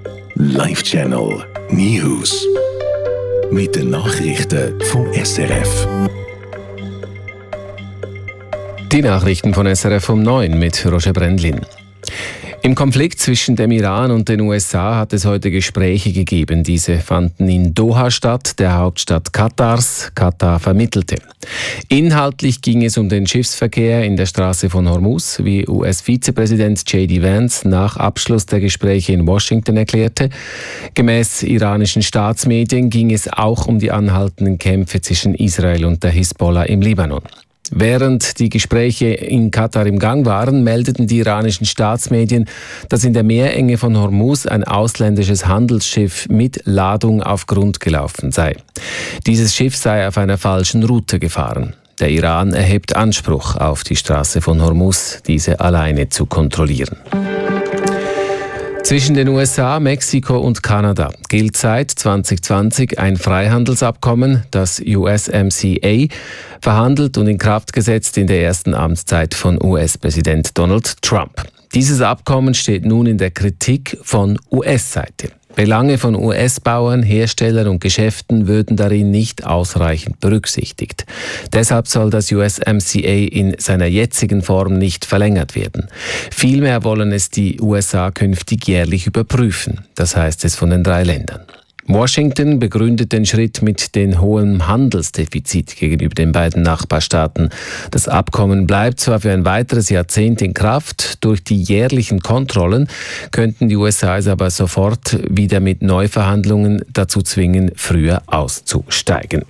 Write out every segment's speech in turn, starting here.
Live Channel News. Mit den Nachrichten vom SRF. Die Nachrichten von SRF um 9 mit Roger Brendlin. Im Konflikt zwischen dem Iran und den USA hat es heute Gespräche gegeben. Diese fanden in Doha statt, der Hauptstadt Katars. Katar vermittelte. Inhaltlich ging es um den Schiffsverkehr in der Straße von Hormuz, wie US-Vizepräsident J.D. Vance nach Abschluss der Gespräche in Washington erklärte. Gemäß iranischen Staatsmedien ging es auch um die anhaltenden Kämpfe zwischen Israel und der Hisbollah im Libanon. Während die Gespräche in Katar im Gang waren, meldeten die iranischen Staatsmedien, dass in der Meerenge von Hormuz ein ausländisches Handelsschiff mit Ladung auf Grund gelaufen sei. Dieses Schiff sei auf einer falschen Route gefahren. Der Iran erhebt Anspruch auf die Straße von Hormuz, diese alleine zu kontrollieren. Zwischen den USA, Mexiko und Kanada gilt seit 2020 ein Freihandelsabkommen, das USMCA, verhandelt und in Kraft gesetzt in der ersten Amtszeit von US-Präsident Donald Trump. Dieses Abkommen steht nun in der Kritik von US-Seite. Belange von US-Bauern, Herstellern und Geschäften würden darin nicht ausreichend berücksichtigt. Deshalb soll das USMCA in seiner jetzigen Form nicht verlängert werden. Vielmehr wollen es die USA künftig jährlich überprüfen. Das heißt es von den 3 Ländern. Washington begründet den Schritt mit dem hohen Handelsdefizit gegenüber den beiden Nachbarstaaten. Das Abkommen bleibt zwar für ein weiteres Jahrzehnt in Kraft. Durch die jährlichen Kontrollen könnten die USA es aber sofort wieder mit Neuverhandlungen dazu zwingen, früher auszusteigen.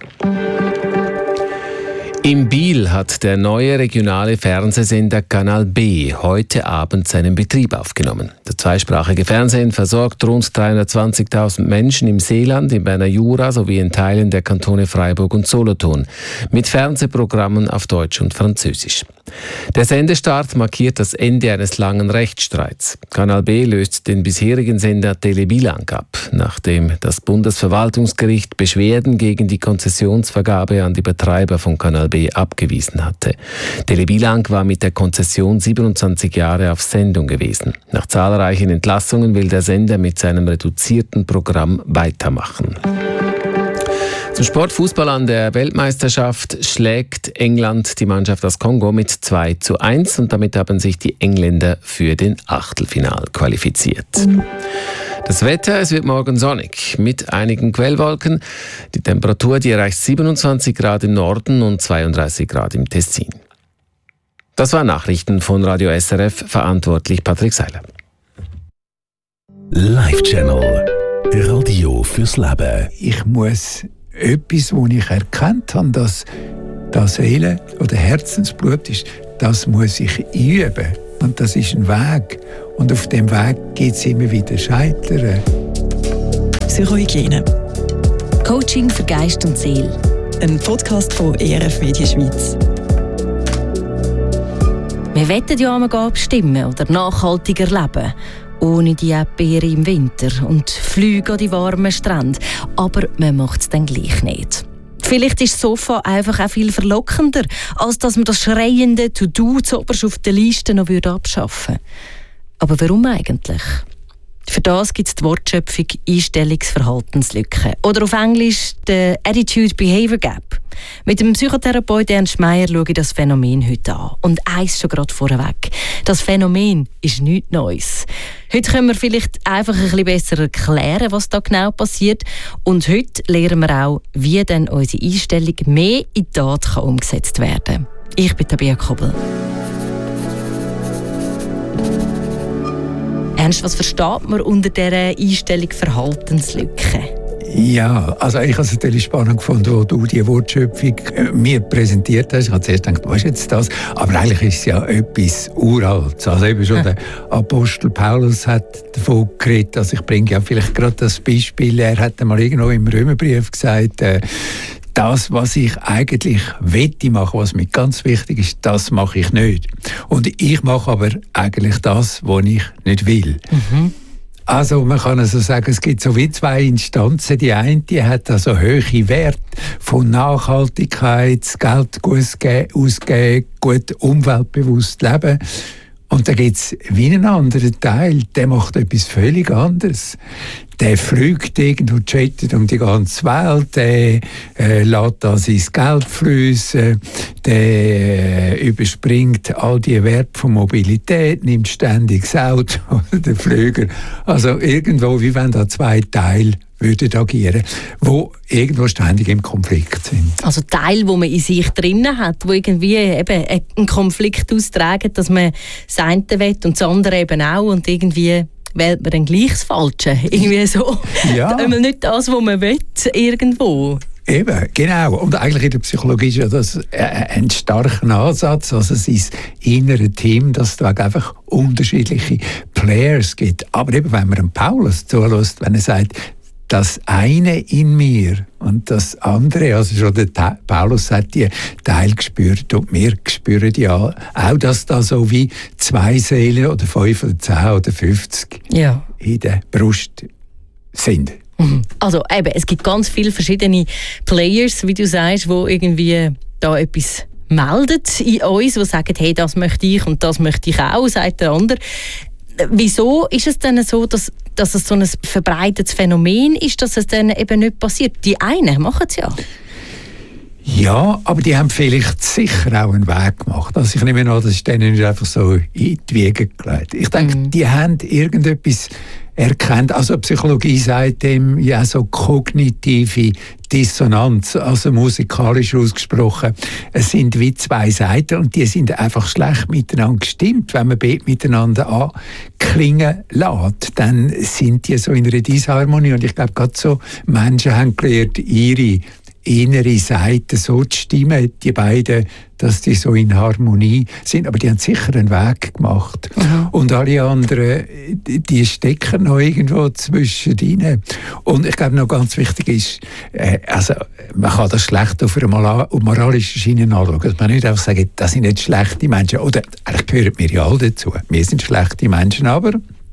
In Biel hat der neue regionale Fernsehsender Kanal B heute Abend seinen Betrieb aufgenommen. Das zweisprachige Fernsehen versorgt rund 320.000 Menschen im Seeland, im Berner Jura sowie in Teilen der Kantone Freiburg und Solothurn mit Fernsehprogrammen auf Deutsch und Französisch. Der Sendestart markiert das Ende eines langen Rechtsstreits. Kanal B löst den bisherigen Sender Telebilang ab, nachdem das Bundesverwaltungsgericht Beschwerden gegen die Konzessionsvergabe an die Betreiber von Kanal B abgewiesen hatte. Telebilang war mit der Konzession 27 Jahre auf Sendung gewesen. Nach zahlreichen Entlassungen will der Sender mit seinem reduzierten Programm weitermachen. Zum Sportfußball an der Weltmeisterschaft schlägt England die Mannschaft aus Kongo mit 2:1 und damit haben sich die Engländer für den Achtelfinal qualifiziert. Das Wetter, es wird morgen sonnig mit einigen Quellwolken. Die Temperatur, die erreicht 27 Grad im Norden und 32 Grad im Tessin. Das waren Nachrichten von Radio SRF, verantwortlich Patrick Seiler. Live Channel Radio fürs Leben. Ich muss etwas, das ich erkannt habe, dass das Seele- oder Herzensblut ist, das muss ich üben. Und das ist ein Weg. Und auf dem Weg gibt es immer wieder Scheitern. Psychohygiene. Coaching für Geist und Seele. Ein Podcast von ERF Media Schweiz. Wir wollen ja einmal abstimmen oder nachhaltiger leben. Ohne die Erdbeeren im Winter und Flüge an die warmen Strände. Aber man macht es dann gleich nicht. Vielleicht ist das Sofa einfach auch viel verlockender, als dass man das schreiende To-Do zuoberst auf der Liste noch abschaffen würde. Aber warum eigentlich? Für das gibt es die Wortschöpfung Einstellungsverhaltenslücke. Oder auf Englisch die Attitude-Behavior Gap. Mit dem Psychotherapeuten Ernst Meier schaue ich das Phänomen heute an. Und eins schon gerade vorweg. Das Phänomen ist nichts Neues. Heute können wir vielleicht einfach ein bisschen besser erklären, was da genau passiert. Und heute lernen wir auch, wie dann unsere Einstellung mehr in die Tat umgesetzt werden kann. Ich bin Tabea Kobel. Ernst, was versteht man unter dieser Einstellung Verhaltenslücke? Ja, also ich habe es natürlich spannend gefunden, wo du die Wortschöpfung mir präsentiert hast. Ich habe zuerst gedacht, was ist jetzt das? Aber eigentlich ist es ja etwas Uraltes. Also eben schon der Apostel Paulus hat davon geredet. Also ich bringe ja vielleicht gerade das Beispiel. Er hat einmal irgendwo im Römerbrief gesagt, das, was ich eigentlich wette machen, was mir ganz wichtig ist, das mache ich nicht. Und ich mache aber eigentlich das, was ich nicht will. Mhm. Also man kann also sagen, es gibt so wie 2 Instanzen. Die eine, die hat also hohe Werte von Nachhaltigkeit, Geld ausgeben, gut umweltbewusst leben. Und da gibt es wie einen anderen Teil, der macht etwas völlig anderes. Der fliegt irgendwo, jettet um die ganze Welt, der lässt da sein Geld fließen, der überspringt all die Werte von Mobilität, nimmt ständig das Auto oder den Flüger. Also irgendwo, wie wenn da zwei Teile würden agieren, wo irgendwo ständig im Konflikt sind. Also Teile, wo man in sich drinnen hat, wo irgendwie eben einen Konflikt austragen, dass man das eine will und das andere eben auch und irgendwie wählt man dann gleich das Falsche. Irgendwie so. Ja. Nicht das, was man will, irgendwo. Eben, genau. Und eigentlich in der Psychologie ist ja das ein starker Ansatz, also sein inneres Team, dass es einfach unterschiedliche Players gibt. Aber eben, wenn man dem Paulus zulässt, wenn er sagt, das eine in mir und das andere, also schon der Paulus sagt, die Teil gespürt und wir spüren ja auch, dass da so wie zwei Seelen oder 5 oder 10 oder 50 in der Brust sind. Also eben, es gibt ganz viele verschiedene Players, wie du sagst, die irgendwie da etwas melden in uns, die sagen, hey, das möchte ich und das möchte ich auch, sagt der andere. Wieso ist es denn so, dass es so ein verbreitetes Phänomen ist, dass es dann eben nicht passiert? Die einen machen es ja. Ja, aber die haben vielleicht sicher auch einen Weg gemacht. Also ich nehme an, das ist denen nicht einfach so in die Wiege gelegt. Ich denke, die haben irgendetwas erkannt. Also Psychologie sagt dem ja so kognitive Dissonanz, also musikalisch ausgesprochen. Es sind wie zwei Seiten und die sind einfach schlecht miteinander gestimmt. Wenn man miteinander anklingen lässt, dann sind die so in einer Disharmonie. Und ich glaube, gerade so Menschen haben gelernt, ihre innere Seite so zu stimmen, die beiden, dass die so in Harmonie sind. Aber die haben sicher einen Weg gemacht. Und alle anderen, die stecken noch irgendwo zwischendrin. Und ich glaube, noch ganz wichtig ist, also man kann das schlecht auf einer moralischen Schiene anschauen. Man kann nicht einfach sagen, das sind nicht schlechte Menschen. Oder eigentlich gehören wir ja alle dazu. Wir sind schlechte Menschen, aber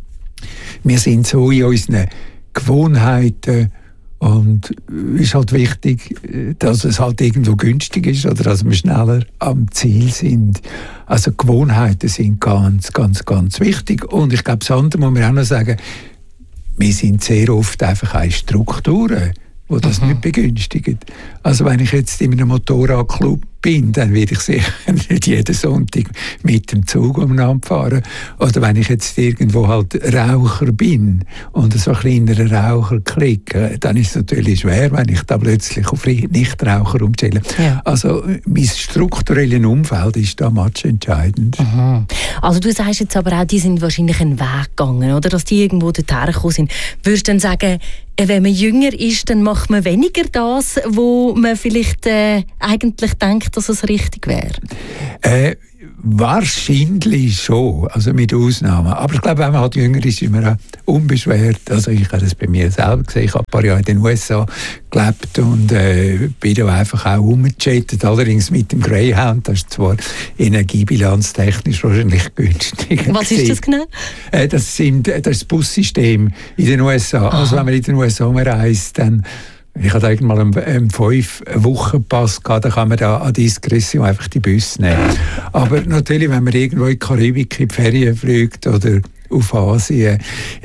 wir sind so in unseren Gewohnheiten. Und es ist halt wichtig, dass es halt irgendwo günstig ist oder dass wir schneller am Ziel sind. Also Gewohnheiten sind ganz, ganz, ganz wichtig. Und ich glaube, das andere muss man auch noch sagen, wir sind sehr oft einfach auch Strukturen, die das nicht begünstigen. Also wenn ich jetzt in einem Motorradclub bin, dann werde ich sicher nicht jeden Sonntag mit dem Zug umeinander fahren. Oder wenn ich jetzt irgendwo halt Raucher bin und so ein kleinerer Raucher klicke, dann ist es natürlich schwer, wenn ich da plötzlich auf Nichtraucher umstelle. Ja. Also mein strukturelles Umfeld ist da entscheidend. Also du sagst jetzt aber auch, die sind wahrscheinlich einen Weg gegangen, oder? Dass die irgendwo dorthin gekommen sind. Würdest du dann sagen, wenn man jünger ist, dann macht man weniger das, wo man vielleicht eigentlich denkt, dass es richtig wäre? Wahrscheinlich schon, also mit Ausnahmen. Aber ich glaube, wenn man halt jünger ist, ist man auch unbeschwert. Also ich habe das bei mir selber gesehen. Ich habe ein paar Jahre in den USA gelebt und bin da einfach auch rumgechattet. Allerdings mit dem Greyhound. Das ist zwar energiebilanztechnisch wahrscheinlich günstig. Was ist das genau? Das ist das Bussystem in den USA. Aha. Also wenn man in den USA reist, dann ich hatte einmal einen 5-Wochen-Pass gehabt, da kann man da an Diskretion einfach die Busse nehmen. Aber natürlich, wenn man irgendwo in die Karibik in die Ferien fliegt oder auf Asien,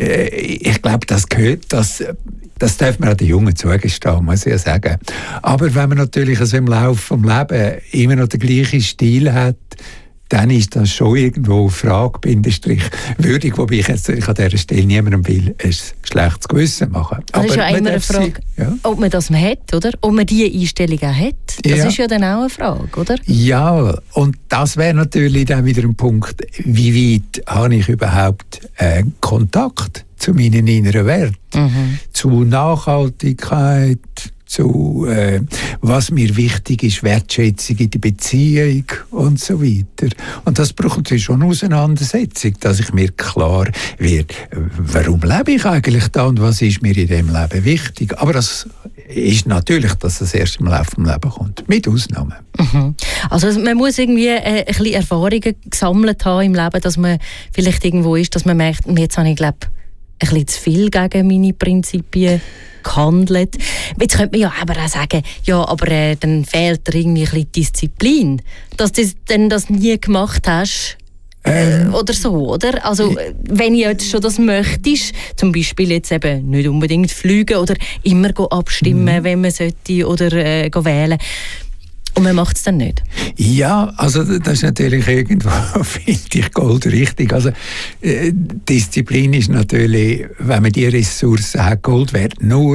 ich glaube, das gehört, das darf man auch den Jungen zugestehen, muss ich ja sagen. Aber wenn man natürlich also im Laufe des Lebens immer noch den gleichen Stil hat, dann ist das schon irgendwo Frage, Bindestrich, würdig, wobei ich jetzt an dieser Stelle niemandem will ein schlechtes Gewissen machen. Das ist ja immer eine Frage, ob man das hat, oder? Ob man diese Einstellung auch hat. Das ist ja dann auch eine Frage, oder? Ja, und das wäre natürlich dann wieder ein Punkt, wie weit habe ich überhaupt Kontakt zu meinen inneren Werten, zu Nachhaltigkeit, zu was mir wichtig ist, Wertschätzung in der Beziehung und so weiter. Und das braucht natürlich schon eine Auseinandersetzung, dass ich mir klar werde, warum lebe ich eigentlich da und was ist mir in dem Leben wichtig. Aber das ist natürlich, dass das erst im Laufe des Lebens kommt, mit Ausnahmen. Also man muss irgendwie ein bisschen Erfahrungen gesammelt haben im Leben, dass man vielleicht irgendwo ist, dass man merkt, jetzt habe ich, glaube ein bisschen zu viel gegen meine Prinzipien gehandelt. Jetzt könnte man ja aber auch sagen, ja, aber dann fehlt dir irgendwie ein bisschen Disziplin. Dass du das nie gemacht hast, oder so, oder? Also, wenn ich jetzt schon das möchtest, zum Beispiel jetzt eben nicht unbedingt fliegen oder immer abstimmen, wenn man sollte, oder wählen. Und man macht es dann nicht? Ja, also das ist natürlich irgendwo, finde ich, goldrichtig. Also Disziplin ist natürlich, wenn man die Ressourcen hat, Gold wert. Nur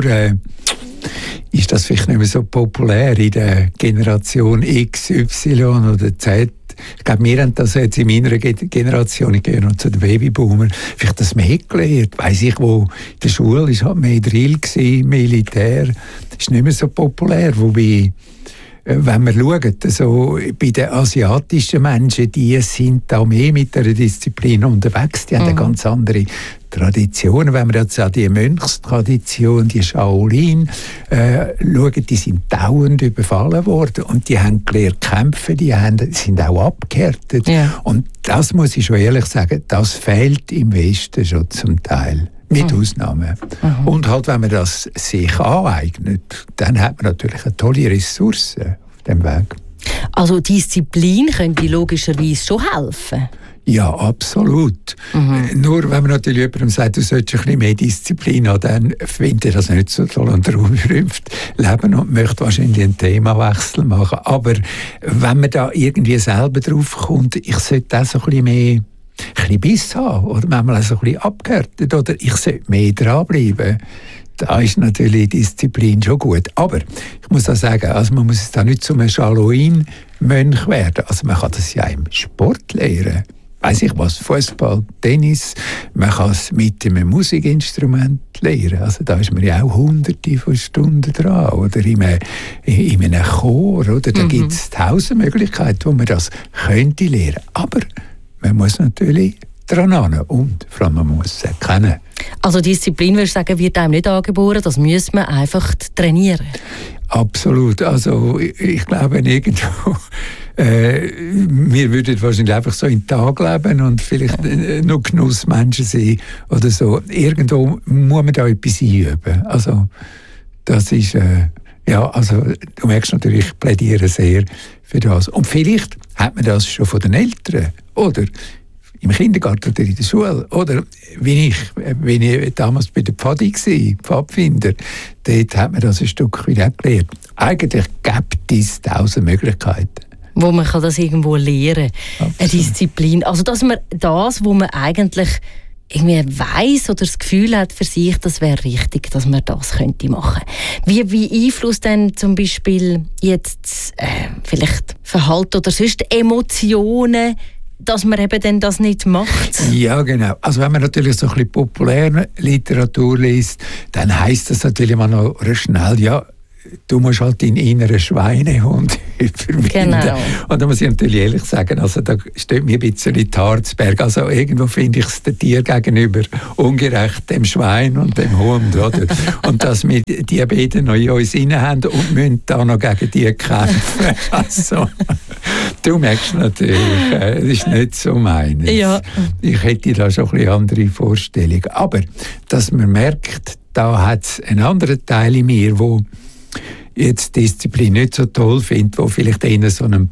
ist das vielleicht nicht mehr so populär in der Generation X, Y oder Z. Ich glaube, wir haben das jetzt in meiner Generation, ich gehe noch zu den Babyboomern, vielleicht das mehr gelernt. Weiss ich, wo in der Schule ist halt mehr Drill gewesen, Militär. Das ist nicht mehr so populär, wobei, wenn wir schauen, so bei den asiatischen Menschen, die sind da mehr mit der Disziplin unterwegs, die haben eine ganz andere Tradition. Wenn wir jetzt an die Mönchstradition, die Shaolin, schauen, die sind dauernd überfallen worden und die haben gelernt kämpfen, sind auch abgehärtet. Ja. Und das muss ich schon ehrlich sagen, das fehlt im Westen schon zum Teil. Mit Ausnahmen. Und halt, wenn man das sich aneignet, dann hat man natürlich eine tolle Ressource auf dem Weg. Also Disziplin könnte logischerweise schon helfen? Ja, absolut. Nur wenn man natürlich jemandem sagt, du solltest ein bisschen mehr Disziplin haben, dann findet er das nicht so toll und berühmt leben und möchte wahrscheinlich einen Themawechsel machen. Aber wenn man da irgendwie selber drauf kommt, ich sollte auch so ein bisschen Biss haben oder manchmal auch so ein bisschen abgehärtet oder ich sollte mehr dranbleiben. Da ist natürlich Disziplin schon gut. Aber ich muss auch sagen, also man muss da nicht zum Shaolin-Mönch werden. Also man kann das ja im Sport lernen. Weiss ich was, Fußball, Tennis, man kann es mit einem Musikinstrument lernen. Also da ist man ja auch hunderte von Stunden dran. Oder in einem Chor, oder? Da gibt es 1000 Möglichkeiten, wo man das könnte lernen. Aber man muss natürlich dran hin und vor allem man muss es erkennen. Also Disziplin, würdest du sagen, wird einem nicht angeboren, das muss man einfach trainieren? Absolut. Also ich glaube irgendwo, wir würden wahrscheinlich einfach so in den Tag leben und vielleicht nur Genussmenschen sein oder so. Irgendwo muss man da etwas einüben. Also das ist, also du merkst natürlich, ich plädiere sehr für das. Und vielleicht hat man das schon von den Eltern, oder im Kindergarten oder in der Schule, oder wie ich damals bei der Pfadi war, Pfadfinder, dort hat man das ein Stück wieder gelernt. Eigentlich gibt es 1000 Möglichkeiten. Wo man kann das irgendwo lernen kann, eine Disziplin. Also dass man das, wo man eigentlich irgendwie weiss oder das Gefühl hat für sich, das wäre richtig, dass man das könnte machen. Wie beeinflusst denn zum Beispiel jetzt vielleicht Verhalten oder sonst Emotionen, dass man eben dann das nicht macht? Ja, genau. Also wenn man natürlich so ein bisschen populäre Literatur liest, dann heisst das natürlich mal noch schnell, ja, du musst halt deinen inneren Schweinehund überwinden. Genau. Und da muss ich natürlich ehrlich sagen, also da steht mir ein bisschen die Harzberg. Also irgendwo finde ich es dem Tier gegenüber ungerecht, dem Schwein und dem Hund. Oder? Und dass wir die beiden noch in uns inne haben und müssen da noch gegen die kämpfen. Also, du merkst natürlich, das ist nicht so meines. Ja. Ich hätte da schon ein bisschen andere Vorstellungen. Aber dass man merkt, da hat es einen anderen Teil in mir, wo jetzt Disziplin nicht so toll findet, wo vielleicht eher so ein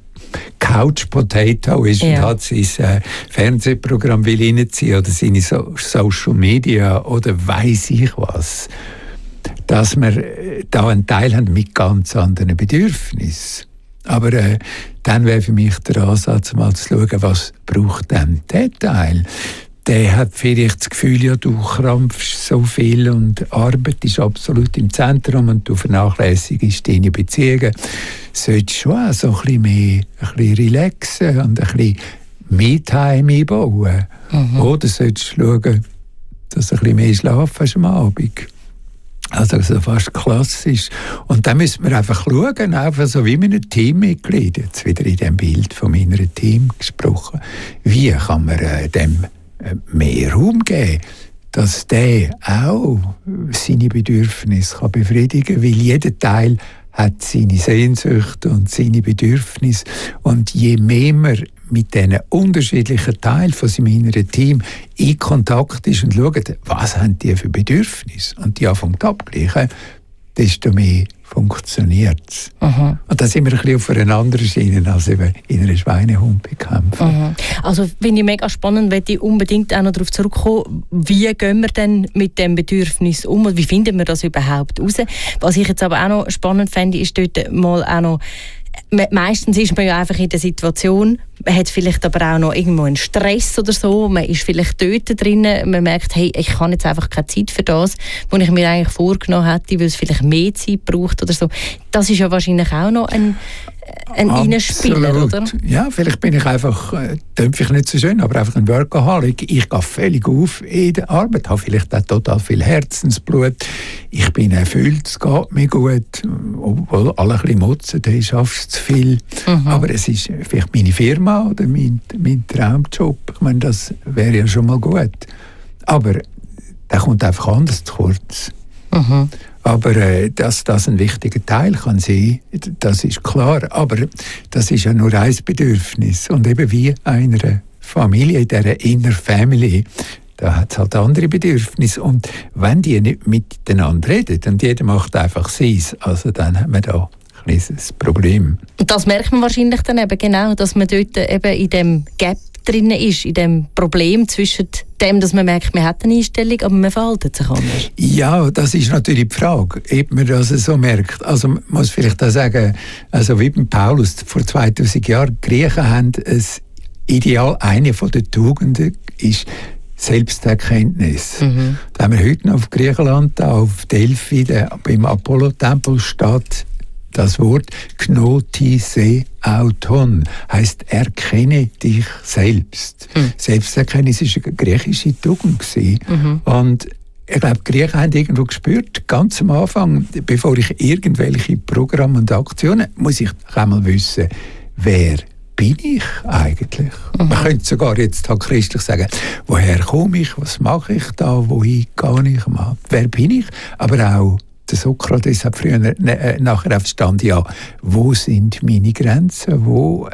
Couch-Potato ist und hat sein Fernsehprogramm will reinziehen oder seine Social Media oder weiss ich was. Dass wir da einen Teil haben mit ganz anderen Bedürfnissen. Aber dann wäre für mich der Ansatz, mal zu schauen, was braucht denn der Teil? Der hat vielleicht das Gefühl, ja, du krampfst so viel und Arbeit ist absolut im Zentrum und du vernachlässigst deine Beziehungen. Du solltest schon auch so ein bisschen relaxen und ein bisschen Me-Time einbauen. Oder solltest du schauen, dass du ein bisschen mehr Schlaf hast am Abend. Also fast klassisch. Und dann müssen wir einfach schauen, einfach so wie mit einem Teammitglied, jetzt wieder in dem Bild von meinem Team gesprochen, wie kann man dem mehr Raum geben, dass der auch seine Bedürfnisse befriedigen kann, weil jeder Teil hat seine Sehnsüchte und seine Bedürfnisse und je mehr man mit diesen unterschiedlichen Teilen von seinem inneren Team in Kontakt ist und schaut, was haben die für Bedürfnisse und die anfangen abgleichen, desto mehr funktioniert es. Und da sind wir ein bisschen auf einer anderen Schiene als eben in einer Schweinehundbekämpfung. Also finde ich mega spannend, möchte ich unbedingt auch noch darauf zurückkommen, wie gehen wir denn mit dem Bedürfnis um und wie finden wir das überhaupt raus? Was ich jetzt aber auch noch spannend fände, ist dort mal auch noch, meistens ist man ja einfach in der Situation, man hat vielleicht aber auch noch irgendwo einen Stress oder so, man ist vielleicht dort drinnen, man merkt, hey, ich habe jetzt einfach keine Zeit für das, was ich mir eigentlich vorgenommen hätte, weil es vielleicht mehr Zeit braucht oder so. Das ist ja wahrscheinlich auch noch ein Reinspieler, oder? Ja, vielleicht bin ich einfach, klingt vielleicht nicht so schön, aber einfach ein Workaholic. Ich gehe völlig auf in der Arbeit, habe vielleicht auch total viel Herzensblut. Ich bin erfüllt, es geht mir gut, obwohl alle ein bisschen motzen, dann schaffst du zu viel. Aber es ist vielleicht meine Firma oder mein Traumjob. Ich meine, das wäre ja schon mal gut. Aber der kommt einfach anders zu kurz. Aber dass das ein wichtiger Teil kann sein, das ist klar. Aber das ist ja nur ein Bedürfnis. Und eben wie einer Familie, in dieser Inner Family, da hat es halt andere Bedürfnisse. Und wenn die nicht miteinander reden und jeder macht einfach seins, also dann haben wir da ein kleines Problem. Und das merkt man wahrscheinlich dann eben genau, dass man dort eben in dem Gap drin ist, in dem Problem zwischen dem, dass man merkt, man hat eine Einstellung, aber man verhält sich anders. Ja, das ist natürlich die Frage, ob man das so merkt. Also man muss vielleicht auch sagen, also wie beim Paulus vor 2000 Jahren, die Griechen haben ein Ideal, eine von den Tugenden ist Selbsterkenntnis. Da haben wir heute noch auf Griechenland, auf Delphi, beim Apollo-Tempel steht das Wort Gnotise auton, heisst erkenne dich selbst. Selbsterkenntnis war eine griechische Tugend. Und ich glaube, die Griechen haben irgendwo gespürt, ganz am Anfang, bevor ich irgendwelche Programme und Aktionen, muss ich einmal wissen, wer bin ich eigentlich? Man könnte sogar jetzt halt christlich sagen, woher komme ich, was mache ich da, wohin gehe ich mal, wer bin ich? Aber auch der Sokrates hat früher nachher verstanden, ja, wo sind meine Grenzen, wo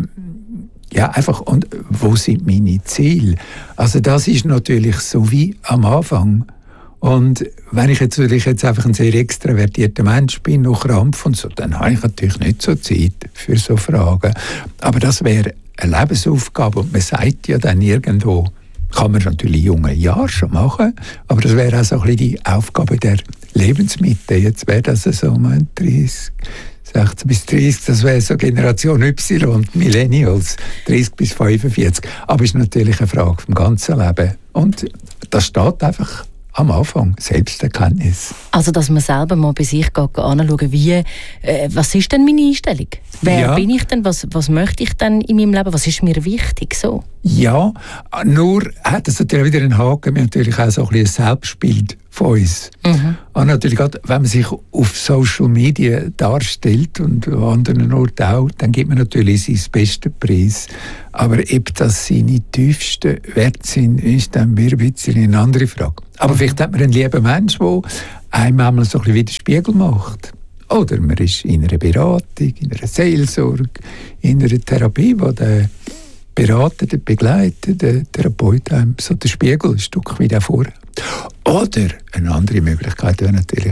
einfach, und wo sind meine Ziele? Also das ist natürlich so wie am Anfang. Und wenn ich jetzt einfach ein sehr extravertierter Mensch bin, noch Krampf und so, dann habe ich natürlich nicht so Zeit für so Fragen. Aber das wäre eine Lebensaufgabe und man sagt ja dann irgendwo, kann man natürlich in jungen Jahren schon machen, aber das wäre auch so ein bisschen die Aufgabe der Lebensmitte. Jetzt wäre das so 30, 16 bis 30, das wäre so Generation Y und Millennials, 30 bis 45. Aber es ist natürlich eine Frage vom ganzen Leben. Und das steht einfach am Anfang, Selbsterkenntnis. Also, dass man selber mal bei sich anschauen, was ist denn meine Einstellung? Wer bin ich denn? Was möchte ich denn in meinem Leben? Was ist mir wichtig? So? Ja, nur hat es natürlich wieder einen Haken. Wir haben natürlich auch so ein bisschen ein Selbstbild von uns. Und natürlich gerade, wenn man sich auf Social Media darstellt und an anderen Orten auch, dann gibt man natürlich seinen besten Preis. Aber ob das seine tiefsten Werte sind, ist dann wieder ein bisschen eine andere Frage. Aber vielleicht hat man einen lieben Mensch, der einem einmal so ein bisschen wie den Spiegel macht. Oder man ist in einer Beratung, in einer Seelsorge, in einer Therapie, wo der Berater, der Begleiter, der Therapeut einem so den Spiegel ein Stück wieder vor. Oder eine andere Möglichkeit wäre natürlich,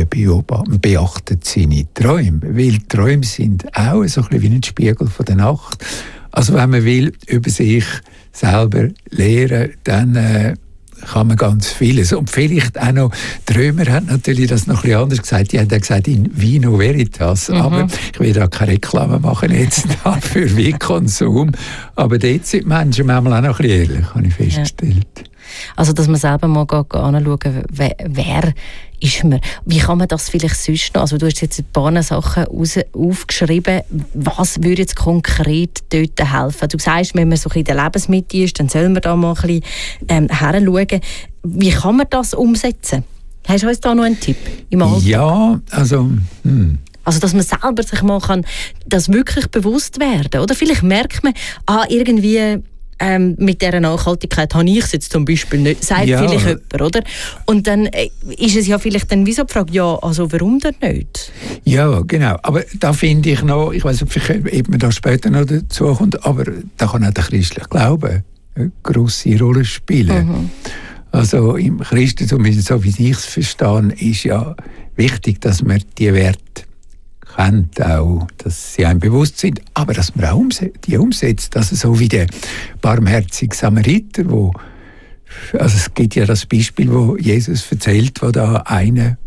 man beachtet seine Träume, weil Träume sind auch so ein bisschen wie ein Spiegel von der Nacht. Also wenn man will, über sich selber lernen, dann kann man ganz vieles. Und vielleicht auch noch, die Römer haben natürlich das noch ein bisschen anders gesagt. Die haben ja gesagt, in vino veritas. Aber ich will da keine Reklame machen jetzt für Weinkonsum. Aber dort sind die Menschen manchmal auch noch ein bisschen ehrlich, habe ich festgestellt. Ja. Also, dass man selber mal anschauen, wer ist man? Wie kann man das vielleicht sonst noch? Also, du hast jetzt ein paar Sachen aufgeschrieben. Was würde jetzt konkret dort helfen? Du sagst, wenn man so in der Lebensmitte ist, dann soll man da mal ein bisschen hinschauen. Wie kann man das umsetzen? Hast du uns da noch einen Tipp im Alltag? Ja, also... Also, dass man selber sich mal das wirklich bewusst werden kann. Oder vielleicht merkt man, irgendwie... mit dieser Nachhaltigkeit habe ich es jetzt zum Beispiel nicht, sagt vielleicht jemand, oder? Und dann ist es ja vielleicht dann wie so die Frage, also warum denn nicht? Ja, genau. Aber da finde ich noch, ich weiss nicht, ob man da später noch dazu kommt, aber da kann auch der christliche Glaube eine grosse Rolle spielen. Also im Christentum, so wie ich es verstehe, ist ja wichtig, dass man die Werte kennt, auch, dass sie einem bewusst sind, aber dass man auch die umsetzt. Also so wie der barmherzige Samariter, also es gibt ja das Beispiel, wo Jesus erzählt, wo da einer,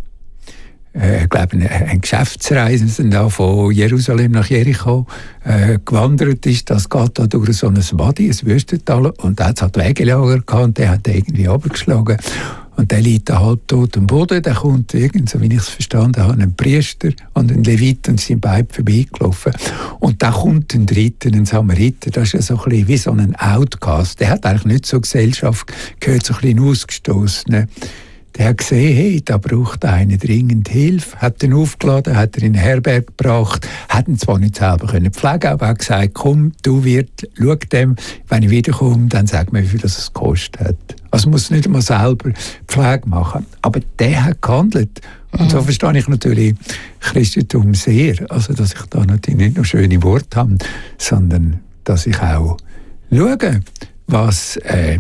glaube ein Geschäftsreisender von Jerusalem nach Jericho gewandert ist. Das geht da durch so ein Wadi, ein Wüstental, und da hat es Wegelager gehabt und der hat irgendwie runtergeschlagen. Und der liegt da halbtot am Boden. Da kommt so wie ich es verstanden habe, ein Priester und ein Levit und sind beide vorbeigelaufen. Und da kommt ein Dritter, ein Samariter. Das ist ja so ein bisschen wie so ein Outcast. Der hat eigentlich nicht zur Gesellschaft gehört, so ein bisschen ausgestoßen. Der hat gesehen, hey, da braucht einer dringend Hilfe, hat ihn aufgeladen, hat ihn in eine Herberge gebracht, hat ihn zwar nicht selber pflegen können, aber hat gesagt, komm, du Wirt, schau dem, wenn ich wiederkomme, dann sag mir, wie viel das es gekostet hat. Also muss nicht einmal selber Pflege machen. Aber der hat gehandelt. Und so verstehe ich natürlich Christentum sehr. Also, dass ich da natürlich nicht nur schöne Worte habe, sondern dass ich auch schaue, was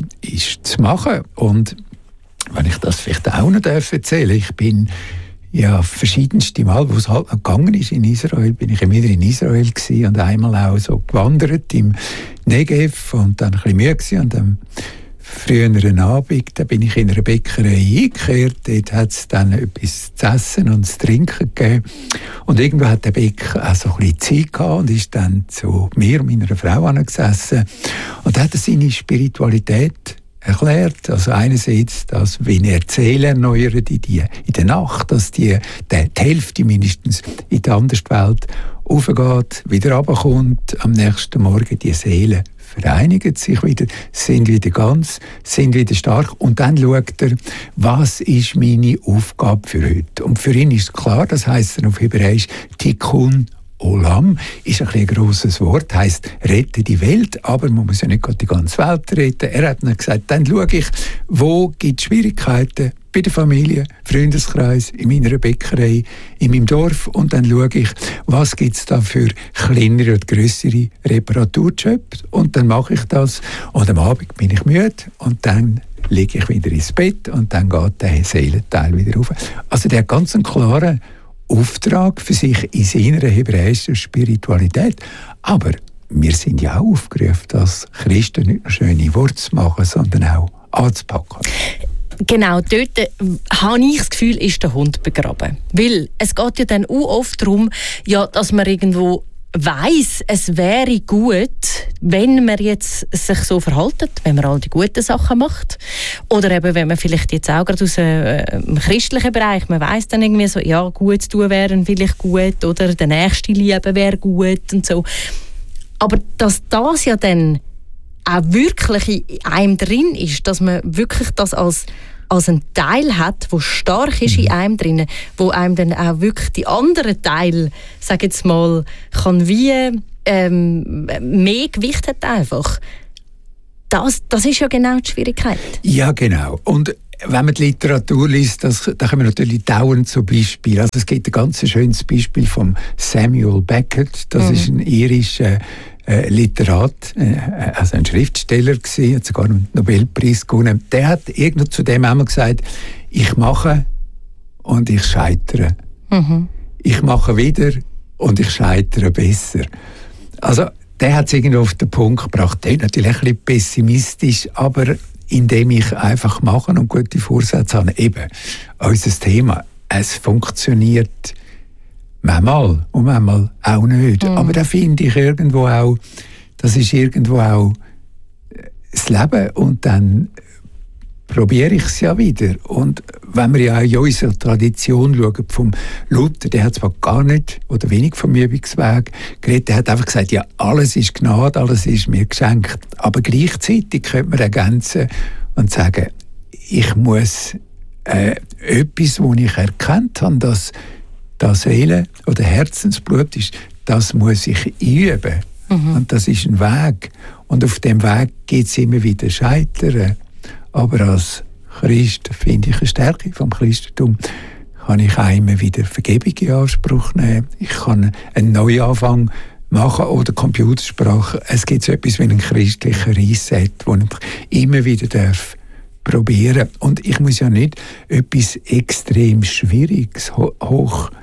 ist zu machen. Und wenn ich das vielleicht auch noch erzählen darf, ich bin ja verschiedenste Mal, wo es halt noch gegangen ist in Israel, bin ich immer wieder in Israel gewesen und einmal auch so gewandert im Negev und dann ein bisschen müde gewesen. Und am früheren Abend, da bin ich in einer Bäckerei eingekehrt, dort hat es dann etwas zu essen und zu trinken gegeben. Und irgendwo hat der Bäcker auch so ein bisschen Zeit gehabt und ist dann zu mir und meiner Frau angesessen und hat seine Spiritualität erklärt. Also einerseits, dass, wenn er Seelen erneuert in der Nacht, dass die Hälfte mindestens in die andere Welt aufgeht, wieder runterkommt, am nächsten Morgen die Seelen vereinigen sich wieder, sind wieder ganz, sind wieder stark und dann schaut er, was ist meine Aufgabe für heute. Und für ihn ist klar, das heisst dann auf Hebräisch Tikkun Olam, ist ein grosses Wort, heisst rette die Welt, aber man muss ja nicht die ganze Welt retten. Er hat dann gesagt, dann schaue ich, wo gibt es Schwierigkeiten bei der Familie, Freundeskreis, in meiner Bäckerei, in meinem Dorf und dann schaue ich, was gibt es da für kleinere und grössere Reparaturjobs und dann mache ich das und am Abend bin ich müde und dann lege ich wieder ins Bett und dann geht der Seelenteil wieder rauf. Also der hat ganz einen klaren Auftrag für sich in seiner hebräischen Spiritualität. Aber wir sind ja auch aufgerufen, als Christen nicht nur schöne Worte zu machen, sondern auch anzupacken. Genau, dort habe ich das Gefühl, ist der Hund begraben. Weil es geht ja dann auch oft darum, ja, dass man irgendwo weiss, es wäre gut, wenn man jetzt sich so verhaltet, wenn man all die guten Sachen macht. Oder eben, wenn man vielleicht jetzt auch gerade aus dem christlichen Bereich, man weiss dann irgendwie so, ja, gut zu tun wäre vielleicht gut oder der Nächste lieben wäre gut und so. Aber dass das ja dann auch wirklich in einem drin ist, dass man wirklich das als einen Teil hat, der stark ist in einem drin, wo einem dann auch wirklich die anderen Teile, sage jetzt mal, kann wie mehr Gewicht hat einfach. Das ist ja genau die Schwierigkeit. Ja, genau. Und wenn man die Literatur liest, da können wir natürlich dauernd so Beispiele. Also es gibt ein ganz schönes Beispiel von Samuel Beckett. Das ist ein irischer Literat, also ein Schriftsteller gewesen, hat sogar einen Nobelpreis gewonnen. Der hat irgendwo zu dem einmal gesagt, ich mache und ich scheitere. Ich mache wieder und ich scheitere besser. Also der hat es irgendwo auf den Punkt gebracht. Der ist natürlich ein bisschen pessimistisch, aber indem ich einfach mache und gute Vorsätze habe, eben unser Thema, es funktioniert manchmal und manchmal auch nicht. Aber da finde ich irgendwo auch, das ist irgendwo auch das Leben und dann probiere ich es ja wieder. Und wenn wir ja auch in unserer Tradition schauen, vom Luther, der hat zwar gar nicht oder wenig vom Übungsweg geredet, der hat einfach gesagt, ja, alles ist Gnade, alles ist mir geschenkt. Aber gleichzeitig könnte man ergänzen und sagen, ich muss etwas, das ich erkannt habe, dass das Seele- oder Herzensblut ist, das muss ich üben. Und das ist ein Weg. Und auf dem Weg gibt es immer wieder Scheitern. Aber als Christ finde ich eine Stärke vom Christentum, kann ich auch immer wieder Vergebung in Anspruch nehmen. Ich kann einen Neuanfang machen oder Computersprache. Es gibt so etwas wie einen christlichen Reset, wo ich immer wieder probieren. Und ich muss ja nicht etwas extrem Schwieriges, hoch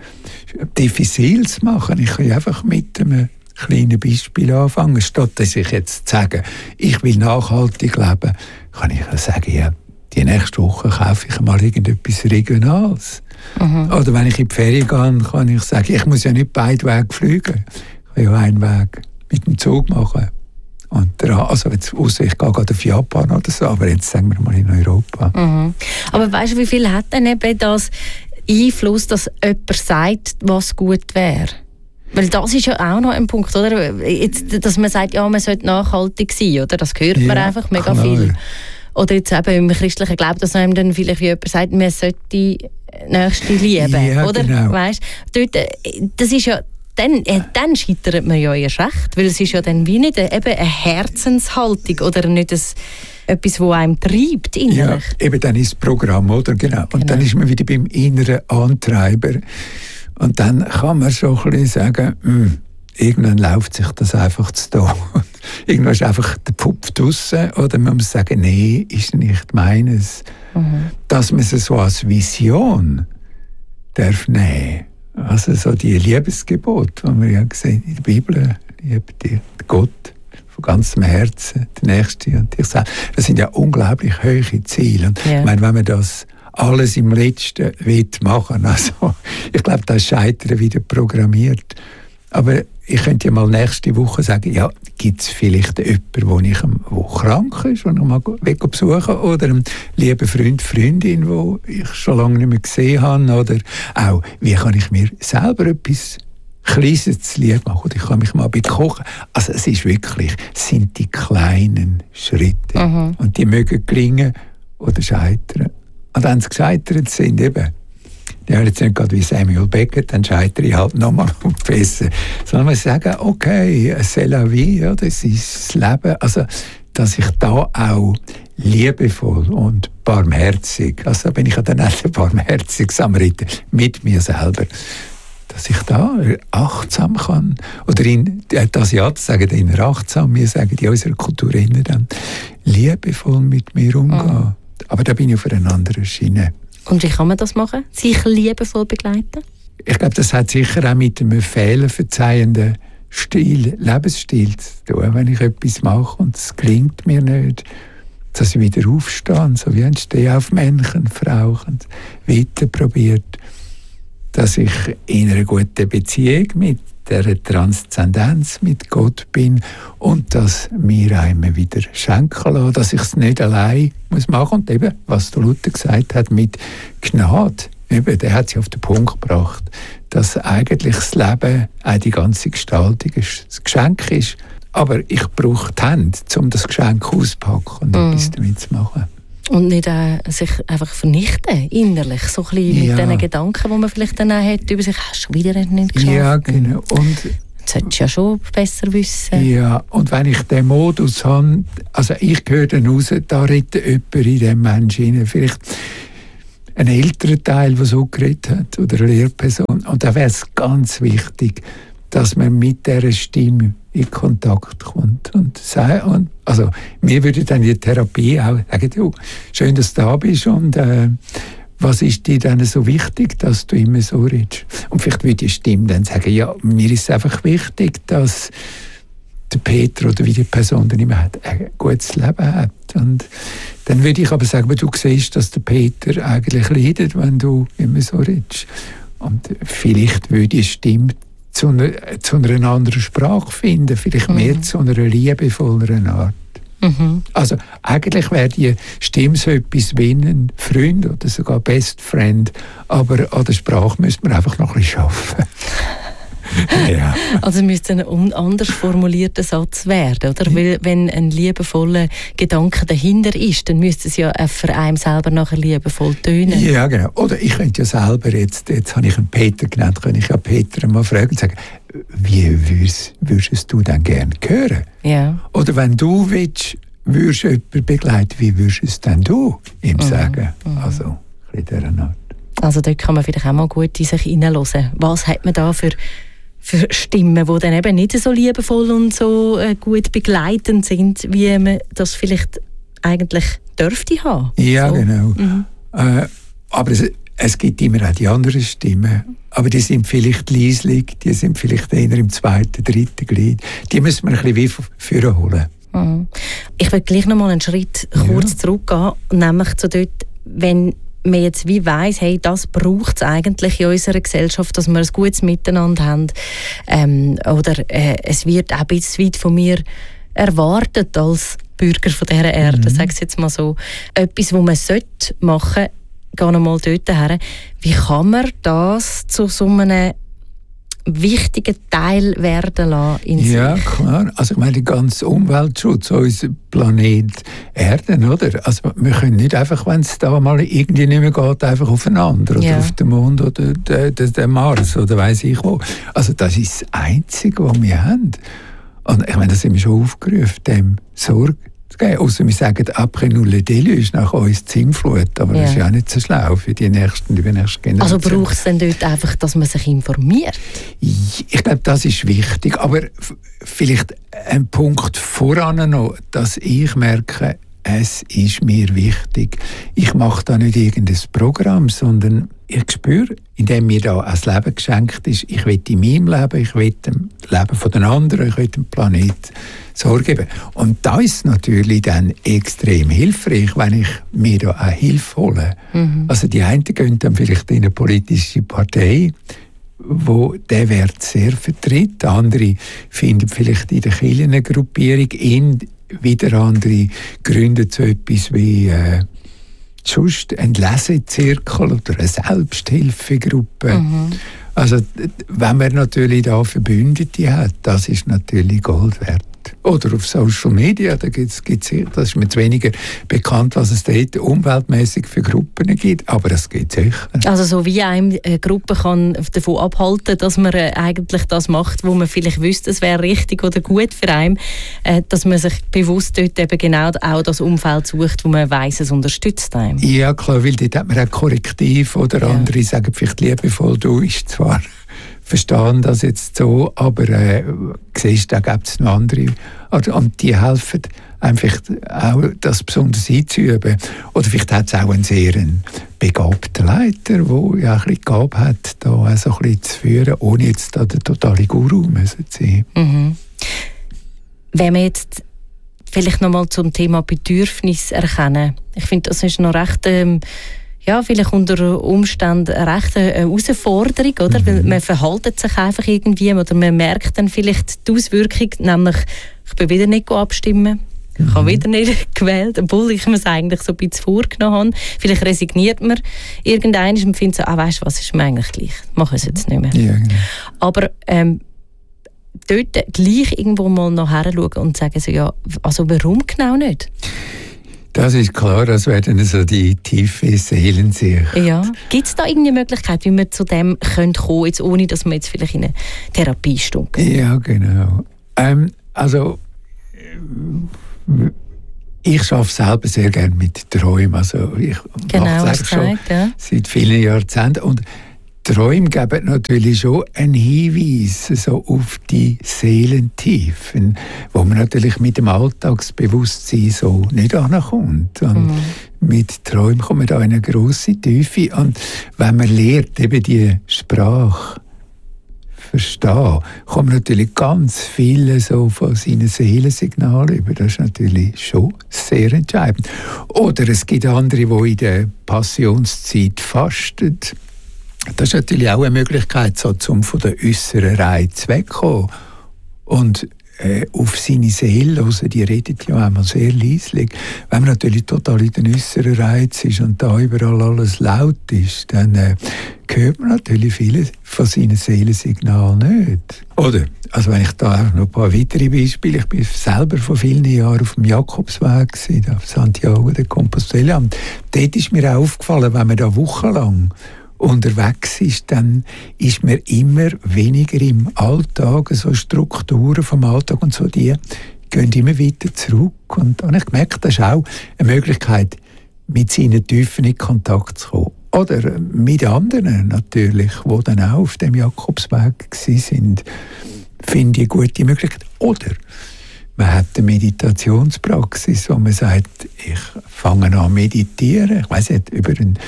diffiziles machen. Ich kann ja einfach mit einem kleinen Beispiel anfangen. Statt dass ich jetzt sage, ich will nachhaltig leben, kann ich ja sagen, ja, die nächste Woche kaufe ich mal irgendetwas Regionales. Oder wenn ich in die Ferien gehe, kann ich sagen, ich muss ja nicht beide Wege fliegen. Ich kann ja einen Weg mit dem Zug machen. Und also jetzt, ausser ich gehe gerade auf Japan oder so, aber jetzt sagen wir mal in Europa. Aber weißt du, wie viel hat denn eben das Einfluss, dass jemand sagt, was gut wäre? Weil das ist ja auch noch ein Punkt, oder? Jetzt, dass man sagt, ja, man sollte nachhaltig sein, oder? Das hört man einfach mega viel. Oder jetzt eben im christlichen Glauben, dass einem dann vielleicht wie jemand sagt, man sollte die Nächste lieben, ja, oder? Genau. Weißt, dort, das ist ja, dann scheitert man ja erst recht, weil es ist ja dann wie nicht eben eine Herzenshaltung oder nicht etwas, das einem treibt innerlich. Ja, eben dann ist das Programm, oder? Genau. Und dann ist man wieder beim inneren Antreiber. Und dann kann man schon ein bisschen sagen, irgendwann läuft sich das einfach zu tun. Irgendwann ist einfach der Pfupf draussen. Oder man muss sagen, nee, ist nicht meines. Dass man es so als Vision darf nehmen. Also so die Liebesgebot, die wir ja sehen in der Bibel, liebe dir Gott von ganzem Herzen, der Nächste und dich selbst. Das sind ja unglaublich hohe Ziele. Und ich meine, wenn man das alles im Letzten machen will, also ich glaube, das Scheitern wieder programmiert. Aber ich könnte ja mal nächste Woche sagen, ja, gibt es vielleicht jemanden, der krank ist, den ich mal besuchen oder einen lieben Freund, Freundin, den ich schon lange nicht mehr gesehen habe, oder auch, wie kann ich mir selber etwas Kleines zu lieb machen, oder ich kann mich mal ein bisschen kochen. Also es ist wirklich, es sind die kleinen Schritte. Und die mögen gelingen oder scheitern. Und wenn sie gescheitert sind, eben, ja, jetzt nicht gerade wie Samuel Beckett, dann scheitere ich halt nochmal und besser. Sondern wir sagen, okay, c'est la vie, ja, das ist das Leben. Also, dass ich da auch liebevoll und barmherzig, also bin ich ja dann auch der barmherzige Samariter mit mir selber, dass ich da achtsam kann. Oder die Asiaten sagen immer achtsam, wir sagen in unserer Kultur immer dann liebevoll mit mir umgehen. Aber da bin ich auf einer anderen Schiene. Und wie kann man das machen? Sich liebevoll begleiten? Ich glaube, das hat sicher auch mit einem fehlerverzeihenden Lebensstil zu tun. Wenn ich etwas mache und es gelingt mir nicht, dass ich wieder aufstehe, so wie ein Stehaufmännchen, Frauchen, weiter probiert, dass ich in einer guten Beziehung mit der Transzendenz mit Gott bin und dass mir einmal wieder schenken lassen, dass ich es nicht allein muss machen. Und eben, was der Luther gesagt hat mit Gnade, eben, der hat sich auf den Punkt gebracht, dass eigentlich das Leben, auch die ganze Gestaltung, ein Geschenk ist. Aber ich brauche die Hände, um das Geschenk auszupacken und etwas damit zu machen. Und nicht sich einfach vernichten, innerlich, so ein bisschen mit diesen Gedanken, die man vielleicht dann auch hat, über sich, hast du schon wieder nicht geschafft. Ja, genau. Und das solltest du ja schon besser wissen. Ja, und wenn ich den Modus habe, also ich höre dann raus, da redet jemand in diesem Menschen rein, vielleicht ein älterer Teil, der so geredet hat, oder eine Lehrperson. Und da wäre es ganz wichtig, dass man mit dieser Stimme in Kontakt kommt. Und also, wir würden dann in der Therapie auch sagen, du, schön, dass du da bist und was ist dir denn so wichtig, dass du immer so redest? Und vielleicht würde die Stimme dann sagen, ja, mir ist einfach wichtig, dass der Peter oder wie die Person dann immer hat, ein gutes Leben hat. Und dann würde ich aber sagen, du siehst, dass der Peter eigentlich leidet, wenn du immer so redest. Und vielleicht würde die Stimme zu einer anderen Sprache finden, vielleicht mehr zu einer liebevolleren Art. Also eigentlich wäre die Stimme so etwas wie ein Freund oder sogar Best Friend, aber an der Sprache müsste man einfach noch ein bisschen arbeiten. Ja. Also müsste ein anders formulierter Satz werden, oder? Weil wenn ein liebevoller Gedanke dahinter ist, dann müsste es ja für einen selber nachher liebevoll tönen. Ja, genau. Oder ich könnte ja selber, jetzt habe ich einen Peter genannt, könnte ich ja Peter mal fragen und sagen, wie würdest du denn gerne hören? Ja. Oder wenn du würdest jemanden begleiten, wie würdest denn du ihm sagen? Also, ein bisschen dieser Art. Also dort kann man vielleicht auch mal gut in sich hineinhören. Was hat man da für Stimmen, die dann eben nicht so liebevoll und so gut begleitend sind, wie man das vielleicht eigentlich dürfte haben. Ja, so. Genau. Aber es gibt immer auch die anderen Stimmen. Aber die sind vielleicht leislich, die sind vielleicht eher im zweiten, dritten Glied. Die müssen wir ein bisschen wie vorholen. Ich will gleich noch mal einen Schritt kurz zurückgehen, nämlich zu dort, wenn man jetzt wie weiss, hey, das braucht es eigentlich in unserer Gesellschaft, dass wir ein gutes Miteinander haben. Oder es wird auch ein bisschen weit von mir erwartet als Bürger von dieser Erde, sage ich jetzt mal so. Etwas, was man machen sollte, gehen wir mal dort her. Wie kann man das zu so einem wichtigen Teil werden lassen in sich? Ja, klar. Also ich meine, der ganze Umweltschutz, unser Planet Erde, oder? Also wir können nicht einfach, wenn es da mal irgendwie nicht mehr geht, einfach aufeinander oder auf den Mond oder den Mars oder weiss ich wo. Also das ist das Einzige, was wir haben. Und ich meine, da sind wir schon aufgerufen, dem Sorge zu geben. Ausser wir sagen, après nous le déluge, nach uns die Sintflut. Aber das ist ja auch nicht so schlau für die übernächste Generation. Also braucht es denn dort einfach, dass man sich informiert? Ich glaube, das ist wichtig. Aber vielleicht ein Punkt voran noch, dass ich merke, es ist mir wichtig. Ich mache da nicht irgendein Programm, sondern ich spüre, indem mir da ein Leben geschenkt ist, ich will in meinem Leben, ich will dem Leben von den anderen, ich will dem Planeten Sorge geben. Und da ist es natürlich dann extrem hilfreich, wenn ich mir da auch Hilfe hole. Also die einen gehen dann vielleicht in eine politische Partei, wo der Wert sehr vertritt. Andere finden vielleicht in der Kirche eine Gruppierung, wieder andere gründen so etwas wie sonst ein Lesezirkel oder eine Selbsthilfegruppe. Also wenn man natürlich da Verbündete hat, das ist natürlich Gold wert. Oder auf Social Media, da gibt's, das ist mir zu weniger bekannt, was es dort umweltmäßig für Gruppen gibt, aber es gibt sicher. Also so wie eine Gruppe kann davon abhalten, dass man eigentlich das macht, wo man vielleicht wüsste, es wäre richtig oder gut für einen, dass man sich bewusst dort eben genau auch das Umfeld sucht, wo man weiss, es unterstützt einen. Ja klar, weil dort hat man auch Korrektiv oder andere sagen vielleicht liebevoll, du ist zwar verstehen das jetzt so, aber siehst, da gibt es noch andere. Und die helfen einfach auch, das besonders einzuüben. Oder vielleicht hat es auch einen sehr begabten Leiter, der ja ein bisschen Gabe hat, da auch so ein bisschen zu führen, ohne jetzt da der totale Guru zu sein. Wenn wir jetzt vielleicht noch mal zum Thema Bedürfnis erkennen. Ich finde, das ist noch recht... vielleicht unter Umständen eine rechte Herausforderung, oder? Weil man verhaltet sich einfach irgendwie oder man merkt dann vielleicht die Auswirkung, nämlich ich bin wieder nicht abstimmen, ich habe wieder nicht gewählt, obwohl ich mir es eigentlich so ein bisschen vorgenommen habe. Vielleicht resigniert man irgendwann und findet so, weisst du was, ist mir eigentlich gleich, mache es jetzt nicht mehr. Ja, genau. Aber dort gleich irgendwo mal noch hinschauen und sagen so, ja, also warum genau nicht? Das ist klar, das wäre dann so die tiefe Seelensicht. Ja. Gibt es da irgendeine Möglichkeit, wie man zu dem kommen könnte, jetzt ohne dass man jetzt vielleicht in eine Therapiestunde geht? Ja, genau. Ich arbeite selber sehr gerne mit Träumen. Also ich mache es schon seit vielen Jahrzehnten. Und Träume geben natürlich schon einen Hinweis so auf die Seelentiefen, wo man natürlich mit dem Alltagsbewusstsein so nicht ankommt. Und mit Träumen kommt man da in eine grosse Tiefe. Und wenn man lernt, eben die Sprache verstehen, kommt natürlich ganz viele so von seinen Seelensignalen über. Das ist natürlich schon sehr entscheidend. Oder es gibt andere, die in der Passionszeit fasten. Das ist natürlich auch eine Möglichkeit, so, um von der äußeren Reiz wegzukommen. Und auf seine Seele hören, die redet ja einmal sehr leislich. Wenn man natürlich total in den äußeren Reiz ist und da überall alles laut ist, dann hört man natürlich viele von seinen Seelensignalen nicht. Oder, also wenn ich da auch noch ein paar weitere Beispiele, ich bin selber vor vielen Jahren auf dem Jakobsweg gewesen, auf Santiago de Compostela. Und dort ist mir auch aufgefallen, wenn man da wochenlang unterwegs ist, dann ist man immer weniger im Alltag, so Strukturen vom Alltag und so, die gehen immer weiter zurück. Und dann habe ich gemerkt, das ist auch eine Möglichkeit, mit seinen Tiefen in Kontakt zu kommen. Oder mit anderen natürlich, die dann auch auf dem Jakobsweg waren, finde ich eine gute Möglichkeit. Oder Man hat eine Meditationspraxis, wo man sagt, ich fange an zu meditieren. Ich weiss nicht, über einen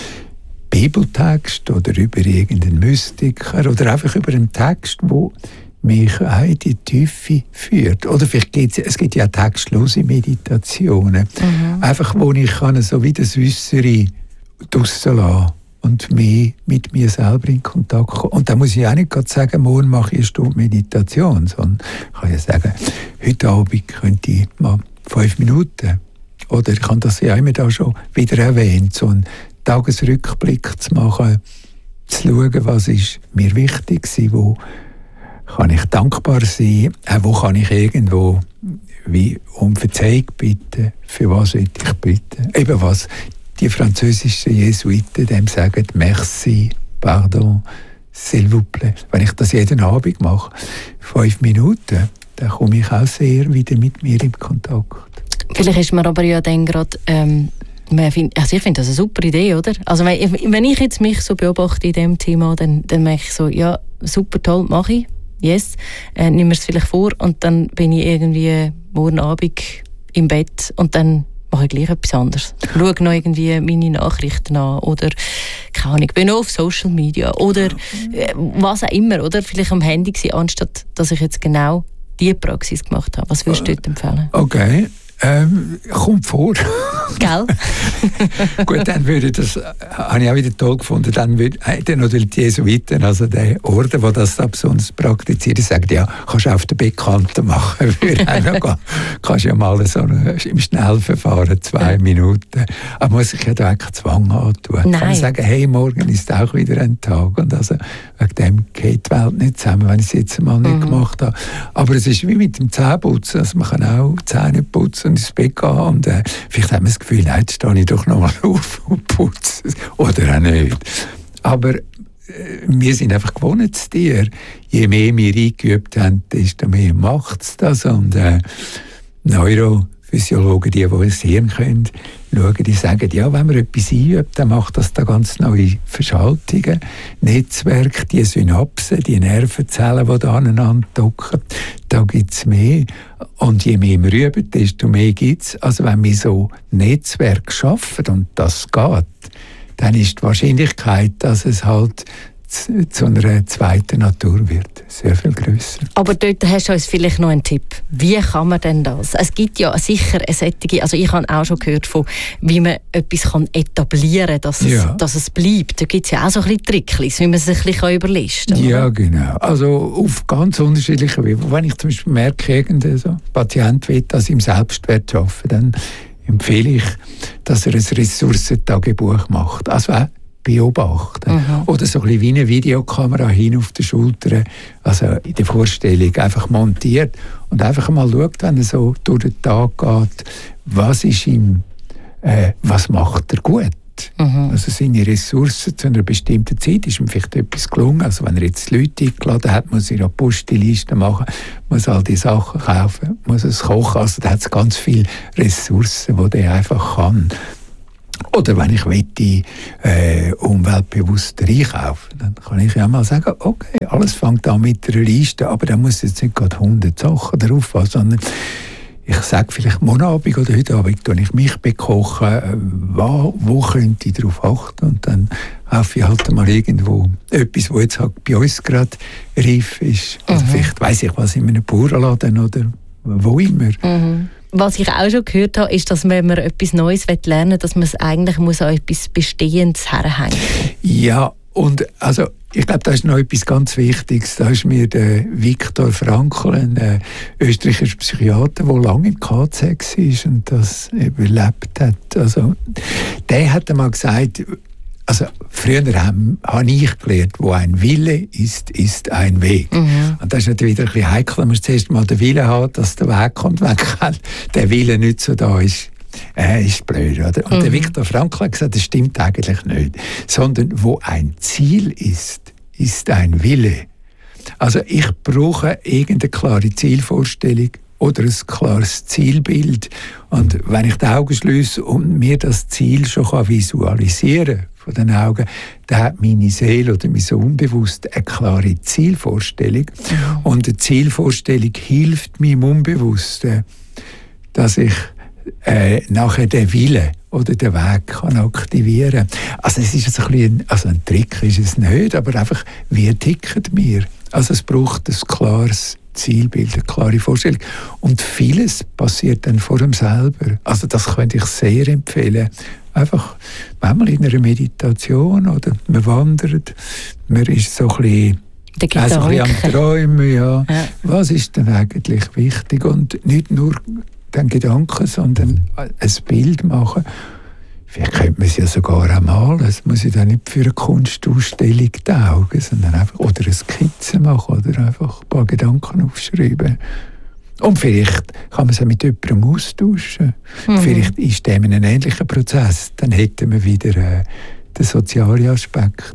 Bibeltext oder über irgendeinen Mystiker oder einfach über einen Text, wo mich auch in die Tiefe führt. Oder vielleicht es gibt ja auch textlose Meditationen. Einfach, wo ich kann so wie das Äußere draussen lassen und mehr mit mir selber in Kontakt kommen. Und da muss ich auch nicht gerade sagen, morgen mache ich eine Stunde Meditation, sondern ich kann ja sagen, heute Abend könnte ich mal 5 Minuten. Oder ich habe das ja immer da schon wieder erwähnt, so einen Tagesrückblick zu machen, zu schauen, was ist mir wichtig war, wo kann ich dankbar sein, wo kann ich irgendwo wie um Verzeihung bitten, für was will ich bitten. Eben was die französischen Jesuiten dem sagen, merci, pardon, s'il vous plaît. Wenn ich das jeden Abend mache, 5 Minuten, dann komme ich auch sehr wieder mit mir in Kontakt. Vielleicht ist man aber ja dann gerade, ich finde das eine super Idee, oder? Also wenn ich jetzt mich so beobachte in diesem Thema, dann merke ich so, ja, super toll, mache ich. Yes, nimm mir es vielleicht vor und dann bin ich irgendwie morgen Abend im Bett und dann mache ich gleich etwas anderes. Schaue noch irgendwie meine Nachrichten an oder keine Ahnung, bin noch auf Social Media oder was auch immer, oder vielleicht am Handy gewesen, anstatt dass ich jetzt genau diese Praxis gemacht habe. Was würdest du dort empfehlen? Okay. Kommt vor. Gell? Gut, dann würde das, habe ich auch wieder toll gefunden, dann natürlich die Jesuiten, also der Orden, der das besonders praktiziert, sagen, ja, kannst du auf den Bekannten machen, kannst ja mal so im Schnellverfahren 2 Minuten, aber muss ich ja da eigentlich Zwang antun. Nein. Kann man sagen, hey, morgen ist auch wieder ein Tag und also wegen dem geht die Welt nicht zusammen, wenn ich es jetzt mal nicht gemacht habe. Aber es ist wie mit dem Zähneputzen, also man kann auch Zähne putzen und ins Bett gehen und vielleicht haben wir das Gefühl, nein, jetzt stehe ich doch noch mal auf und putze oder auch nicht. Aber wir sind einfach Gewohnheitstiere. Je mehr wir eingeübt haben, desto mehr macht es das. Und Neurophysiologen, die das Hirn können, schauen, die sagen, ja, wenn man etwas einübt, dann macht das da ganz neue Verschaltungen, Netzwerke, die Synapsen, die Nervenzellen, die da aneinander docken, da gibt es mehr. Und je mehr wir üben, desto mehr gibt es. Also wenn wir so Netzwerke schaffen, und das geht, dann ist die Wahrscheinlichkeit, dass es halt zu einer zweiten Natur wird, sehr viel grösser. Aber dort hast du uns vielleicht noch einen Tipp. Wie kann man denn das? Es gibt ja sicher eine solche, also ich habe auch schon gehört von, wie man etwas etablieren kann, dass es bleibt. Da gibt es ja auch so ein bisschen Tricklis, wie man es ein bisschen überlisten kann. Ja, genau. Also auf ganz unterschiedliche Wege. Wenn ich zum Beispiel merke, irgendein so Patient will das im Selbstwert arbeiten, dann empfehle ich, dass er ein Ressourcentagebuch macht. Also beobachten. Oder so ein bisschen wie eine Videokamera hin auf der Schulter, also in der Vorstellung einfach montiert und einfach mal schaut, wenn er so durch den Tag geht, was ist ihm, was macht er gut. Also seine Ressourcen zu einer bestimmten Zeit ist ihm vielleicht etwas gelungen. Also wenn er jetzt Leute eingeladen hat, muss er eine Postliste machen, muss all die Sachen kaufen, muss es kochen. Also da hat es ganz viele Ressourcen, die er einfach kann. Oder wenn ich umweltbewusster einkaufen, dann kann ich ja mal sagen, okay, alles fängt an mit einer Liste, aber da muss jetzt nicht gerade 100 Sachen drauf haben, sondern ich sage vielleicht morgen Abend oder heute Abend, wenn ich mich bekoche, wo könnte ich darauf achten? Und dann kaufe ich halt mal irgendwo etwas, was jetzt halt bei uns gerade reif ist. Also vielleicht weiss ich was in einem Bauernladen oder wo immer. Was ich auch schon gehört habe, ist, dass wenn man etwas Neues lernen will, dass man es eigentlich muss an etwas Bestehendes herhängen muss. Ja, und also ich glaube, das ist noch etwas ganz Wichtiges. Da ist mir der Viktor Frankl, ein österreichischer Psychiater, der lange im KZ war und das überlebt hat. Also, der hat einmal gesagt, also früher habe ich gelernt, wo ein Wille ist, ist ein Weg. Und das ist natürlich wieder ein bisschen heikel, wenn man zuerst mal den Willen hat, dass der Weg kommt. Wenn der Wille nicht so da ist, ist blöd. Oder? Und der Viktor Frankl hat gesagt, das stimmt eigentlich nicht. Sondern wo ein Ziel ist, ist ein Wille. Also ich brauche irgendeine klare Zielvorstellung oder ein klares Zielbild. Und wenn ich die Augen schließe und mir das Ziel schon visualisieren kann, von den Augen, da hat meine Seele oder mein Unbewusst eine klare Zielvorstellung. Und eine Zielvorstellung hilft meinem Unbewussten, dass ich nachher den Willen oder den Weg kann aktivieren kann. Also es ist ein Trick ist es nicht, aber einfach, wie ticken wir? Also es braucht ein klares Zielbild, eine klare Vorstellung. Und vieles passiert dann vor dem selber. Also das könnte ich sehr empfehlen. Einfach, wenn man in einer Meditation oder man wandert, man ist so ein bisschen am Träumen, ja. Was ist denn eigentlich wichtig? Und nicht nur den Gedanken, sondern ein Bild machen. Vielleicht könnte man es ja sogar auch malen. Es muss ja dann nicht für eine Kunstausstellung taugen, sondern einfach oder eine Skizze machen oder einfach ein paar Gedanken aufschreiben. Und vielleicht kann man es auch mit jemandem austauschen. Vielleicht ist dem ein ähnlicher Prozess. Dann hätten wir wieder den sozialen Aspekt.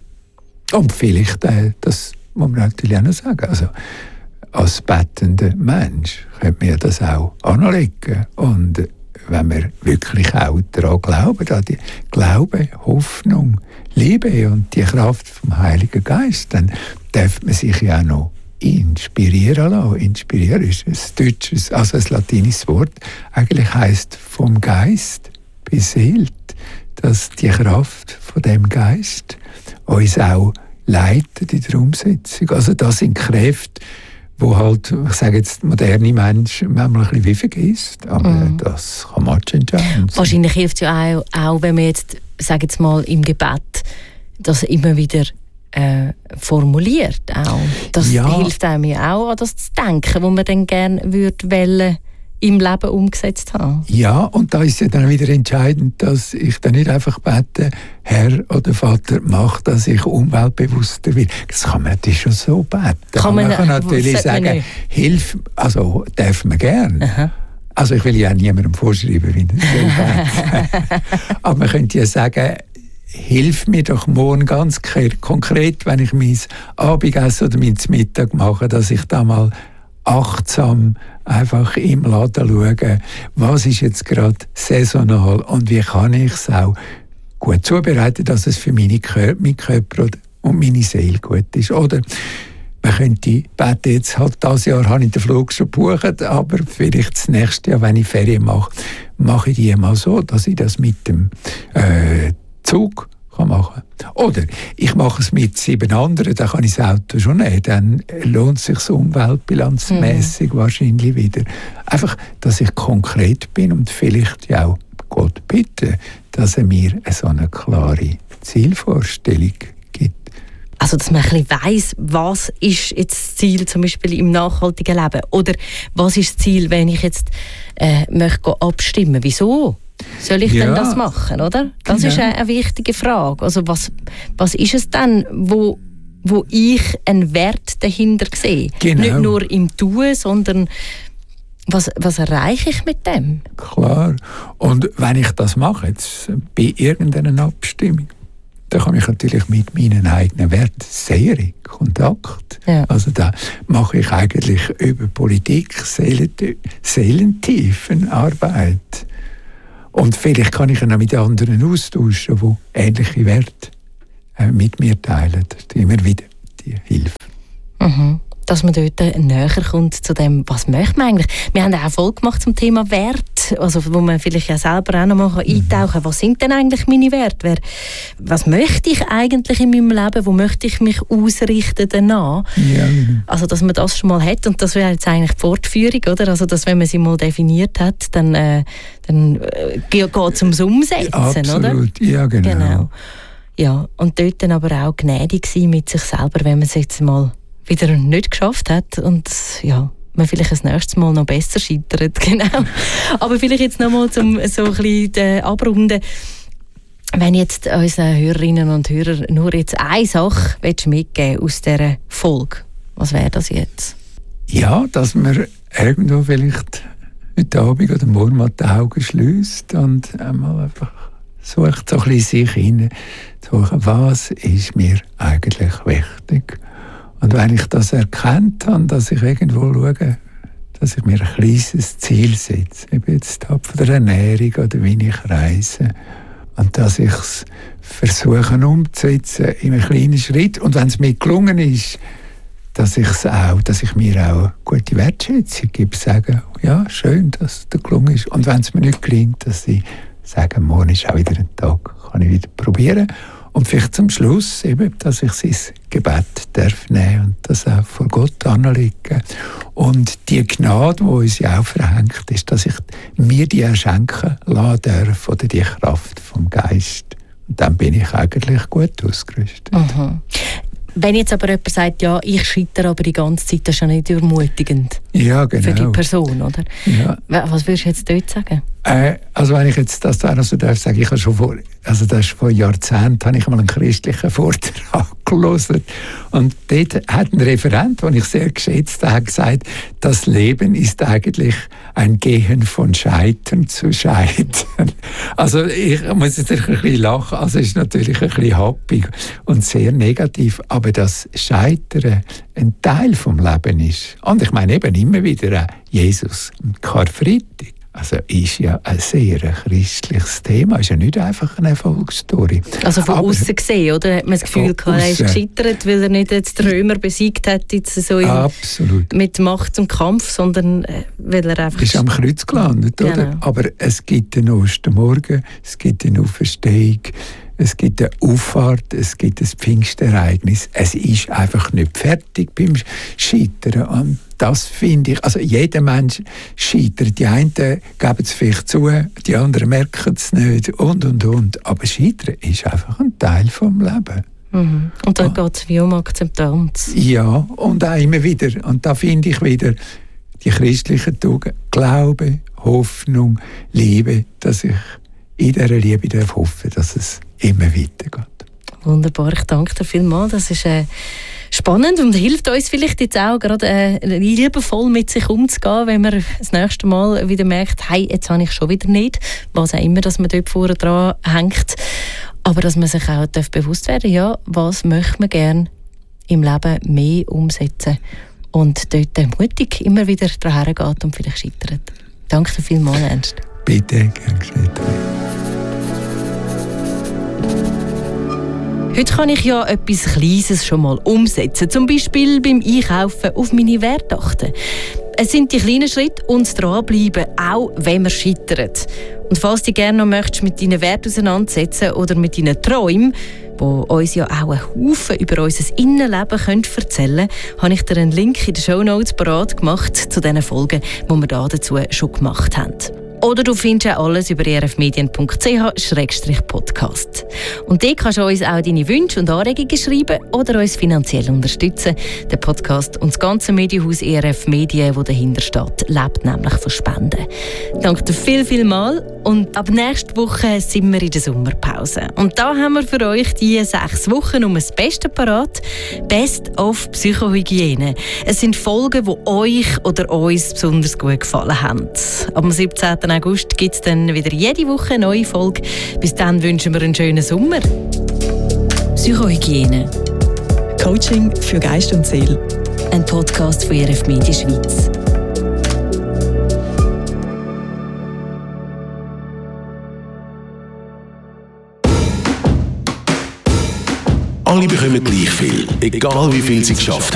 Und vielleicht, das muss man natürlich auch noch sagen, also als bettender Mensch könnte man das auch anlegen. Und wenn wir wirklich auch daran glauben, an die Glaube, Hoffnung, Liebe und die Kraft vom Heiligen Geist, dann darf man sich ja auch noch inspirieren lassen. Inspirieren ist ein deutsches, also ein latinisches Wort, eigentlich heisst vom Geist beseelt, dass die Kraft von dem Geist uns auch leitet in der Umsetzung. Also das sind Kräfte, wo halt, ich sage jetzt, moderne Menschen manchmal ein bisschen wie vergisst, aber das kann man entscheiden. Wahrscheinlich hilft es ja auch, wenn man jetzt, sage jetzt mal, im Gebet das immer wieder formuliert. Auch. Das hilft einem ja auch, an das zu denken, wo man dann gerne würde im Leben umgesetzt haben. Ja, und da ist ja dann wieder entscheidend, dass ich dann nicht einfach bete, Herr oder Vater, mach, dass ich umweltbewusster werde. Das kann man natürlich schon so beten. Man kann natürlich sagen, hilf, also darf man gern. Aha. Also ich will ja niemandem vorschreiben, wie er beten. Aber man könnte ja sagen, hilf mir doch morgen ganz konkret, wenn ich mein Abendessen oder mein Mittag mache, dass ich da mal achtsam einfach im Laden schauen, was ist jetzt gerade saisonal und wie kann ich es auch gut zubereiten, dass es für meinen Körper und meine Seele gut ist. Oder man könnte beten, jetzt halt dieses Jahr habe ich den Flug schon gebucht, aber vielleicht das nächste Jahr, wenn ich Ferien mache, mache ich die mal so, dass ich das mit dem Zug kann machen. Oder ich mache es mit 7 anderen, dann kann ich das Auto schon nehmen. Dann lohnt es sich umweltbilanzmässig wahrscheinlich wieder. Einfach, dass ich konkret bin und vielleicht ja auch Gott bitte, dass er mir so eine klare Zielvorstellung gibt. Also, dass man ein bisschen weiss, was ist jetzt das Ziel zum Beispiel im nachhaltigen Leben? Oder was ist das Ziel, wenn ich jetzt möchte abstimmen? Wieso soll ich denn das machen, oder? Das ist eine wichtige Frage. Also was ist es dann, wo ich einen Wert dahinter sehe? Genau. Nicht nur im Tun, sondern was erreiche ich mit dem? Klar. Und wenn ich das mache, jetzt bei irgendeiner Abstimmung, dann komme ich natürlich mit meinen eigenen Werten sehr in Kontakt. Ja. Also da mache ich eigentlich über Politik seelentiefen Arbeit. Und vielleicht kann ich ihn auch mit anderen austauschen, die ähnliche Werte mit mir teilen. Das ist immer wieder die Hilfe. Mhm. Dass man dort näher kommt zu dem, was möchte man eigentlich. Wir haben auch eine Folge gemacht zum Thema Wert, also wo man vielleicht ja selber auch noch mal eintauchen kann. Was sind denn eigentlich meine Werte? Was möchte ich eigentlich in meinem Leben? Wo möchte ich mich ausrichten danach? Ja. Also dass man das schon mal hat, und das wäre jetzt eigentlich die Fortführung, oder? Also dass, wenn man sie mal definiert hat, dann geht es ums Umsetzen, absolut. Oder? Ja, genau. Ja, und dort dann aber auch gnädig sein mit sich selber, wenn man es jetzt mal wieder nicht geschafft hat und ja, man vielleicht das nächste Mal noch besser scheitert. Genau. Aber vielleicht jetzt noch mal zum so ein bisschen abrunden. Wenn jetzt unseren Hörerinnen und Hörern nur jetzt eine Sache mitgeben aus dieser Folge, was wäre das jetzt? Ja, dass man irgendwo vielleicht heute Abend oder morgen mal die Augen schliesst und einmal einfach sucht so ein bisschen sich hinein, suchen, was ist mir eigentlich wichtig. Und wenn ich das erkannt habe, dass ich irgendwo schaue, dass ich mir ein kleines Ziel setze, eben jetzt von der Ernährung oder wie ich reise, Und dass ich es versuche umzusetzen in einem kleinen Schritt. Und wenn es mir gelungen ist, dass ich mir auch gute Wertschätzung gebe, sagen, ja, schön, dass es dir gelungen ist. Und wenn es mir nicht gelingt, dass ich sage, morgen ist auch wieder ein Tag, kann ich wieder probieren. Und vielleicht zum Schluss eben, dass ich sein Gebet darf nehmen und das auch vor Gott anlegen. Und die Gnade, die uns ja auch verhängt, ist, dass ich mir die schenken lassen darf oder die Kraft vom Geist. Und dann bin ich eigentlich gut ausgerüstet. Mhm. Wenn jetzt aber jemand sagt, ja, ich scheitere aber die ganze Zeit, das ist ja nicht ermutigend für die Person, oder? Ja. Was würdest du jetzt dort sagen? Also wenn ich jetzt das also darf sagen, ich habe schon vor Jahrzehnten habe ich mal einen christlichen Vortrag gelesen und dort hat ein Referent, den ich sehr geschätzt habe, gesagt, das Leben ist eigentlich ein Gehen von Scheitern zu Scheitern. Also ich muss jetzt ein bisschen lachen, also es ist natürlich ein bisschen happig und sehr negativ, aber das Scheitern ein Teil vom Leben ist. Und ich meine eben immer wieder Jesus und Karfreitag. Also ist ja ein sehr christliches Thema, ist ja nicht einfach eine Erfolgsstory. Also von außen gesehen, oder? Hat man das Gefühl gehabt, er ist gescheitert, weil er nicht jetzt die Römer besiegt hat, jetzt so mit Macht und Kampf, sondern weil er einfach... Ist am Kreuz gelandet, genau. Oder? Aber es gibt einen Ostermorgen, es gibt eine Auferstehung, es gibt eine Auffahrt, es gibt ein Pfingstereignis. Es ist einfach nicht fertig beim Scheitern. Und das finde ich, also jeder Mensch scheitert. Die einen geben es vielleicht zu, die anderen merken es nicht und. Aber Scheitern ist einfach ein Teil vom Leben. Mhm. Und dann geht es wie um Akzeptanz. Ja, und auch immer wieder. Und da finde ich wieder die christlichen Tugenden, Glaube, Hoffnung, Liebe, dass ich in dieser Liebe darf hoffen, dass es immer weitergeht. Wunderbar, ich danke dir vielmals. Das ist spannend und hilft uns vielleicht jetzt auch gerade liebevoll mit sich umzugehen, wenn man das nächste Mal wieder merkt, hey, jetzt habe ich schon wieder nicht, was auch immer, dass man dort vorne dran hängt. Aber dass man sich auch bewusst werden darf, ja, was möchte man gerne im Leben mehr umsetzen und dort mutig immer wieder daran geht und vielleicht scheitert. Danke dir vielmals, Ernst. Bitte, gern geschehen. Heute kann ich ja etwas Kleines schon mal umsetzen, zum Beispiel beim Einkaufen auf meine Werte achten. Es sind die kleinen Schritte und das Dranbleiben, auch wenn man scheitert. Und falls du gerne noch möchtest mit deinen Werten auseinandersetzen oder mit deinen Träumen, die uns ja auch einen Haufen über unser Innenleben erzählen können, habe ich dir einen Link in den Shownotes parat gemacht zu den Folgen, die wir dazu schon gemacht haben. Oder du findest auch alles über erfmedien.ch/podcast. Und dort kannst du uns auch deine Wünsche und Anregungen schreiben oder uns finanziell unterstützen. Der Podcast und das ganze Medienhaus ERF Medien, das dahinter steht, lebt nämlich von Spenden. Danke dir viel mal. Und ab nächster Woche sind wir in der Sommerpause. Und da haben wir für euch die 6 Wochen um das Beste parat. Best of Psychohygiene. Es sind Folgen, die euch oder uns besonders gut gefallen haben. Am 17. August gibt es dann wieder jede Woche eine neue Folge. Bis dann wünschen wir einen schönen Sommer. Psychohygiene. Coaching für Geist und Seele. Ein Podcast von ERF Medien Schweiz. Alle bekommen gleich viel, egal wie viel sie geschafft